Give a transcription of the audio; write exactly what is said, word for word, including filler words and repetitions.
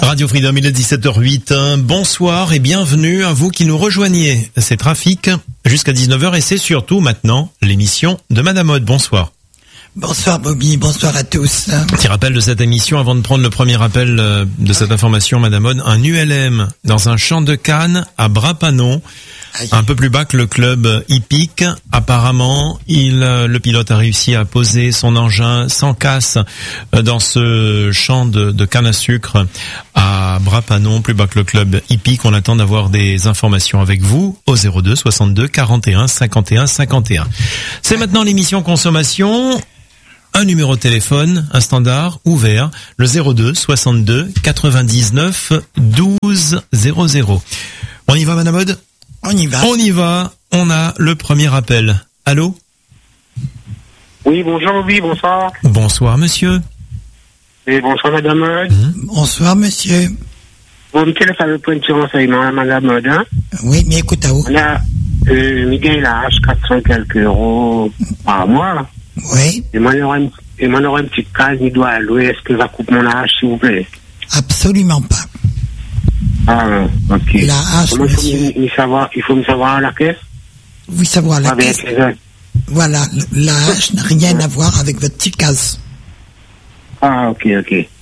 Radio Freedom, il est dix-sept heures huit. Bonsoir et bienvenue à vous qui nous rejoignez. C'est Trafic jusqu'à dix-neuf heures et c'est surtout maintenant l'émission de Madame Aude. Bonsoir. Bonsoir Bobby, bonsoir à tous. Petit rappel de cette émission avant de prendre le premier appel de cette information, Madame Aude. Un U L M dans un champ de Cannes à Bras-Panon, un peu plus bas que le club hippique. Apparemment, il, le pilote a réussi à poser son engin sans casse dans ce champ de, de canne à sucre à Bras-Panon, plus bas que le club hippique. On attend d'avoir des informations avec vous au zéro deux soixante-deux quarante et un cinquante et un cinquante et un. C'est maintenant l'émission consommation. Un numéro de téléphone, un standard ouvert, le zéro deux soixante-deux quatre-vingt-dix-neuf douze zéro zéro. On y va, Madame Aude ? On y va. On y va. On a le premier appel. Allô ? Oui, bonjour, oui, bonsoir. Bonsoir, monsieur. Et bonsoir, Madame Aude. Mmh. Bonsoir, monsieur. Vous me téléphonez pour un petit renseignement, Madame Aude, hein? Oui, mais écoute, à où? On a, euh, Miguel a acheté quatre cents quelques euros par mois. Oui. Et moi, j'aurais une, et moi, j'aurais une petite case, il doit allouer. Est-ce que va couper mon âge, s'il vous plaît? Absolument pas. Ah, ok. La hache, Comment monsieur. il faut me savoir, il faut me savoir à la caisse? Oui, savoir la Avec caisse. les- Voilà, la hache n'a rien à voir avec votre petit casse. Ah, ok, ok.